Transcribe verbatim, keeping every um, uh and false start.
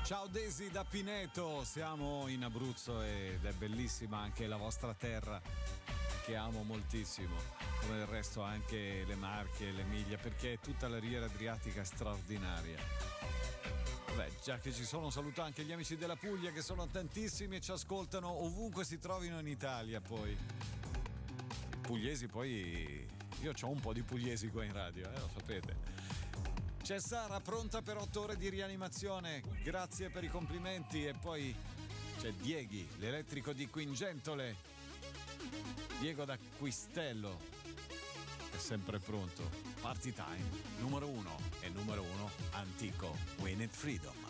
Ciao Desi da Pineto, siamo in Abruzzo ed è bellissima anche la vostra terra che amo moltissimo, come del resto anche le Marche e l'Emilia, perché tutta la riviera adriatica è straordinaria. Beh, già che ci sono, saluto anche gli amici della Puglia che sono tantissimi e ci ascoltano ovunque si trovino in Italia. Poi i pugliesi, poi io ho un po' di pugliesi qua in radio, eh, lo sapete. C'è Sara pronta per otto ore di rianimazione, grazie per i complimenti. E poi c'è Dieghi, l'elettrico di Quingentole, Diego da Quistello, è sempre pronto. Party time, numero uno e numero uno antico, Win It Freedom.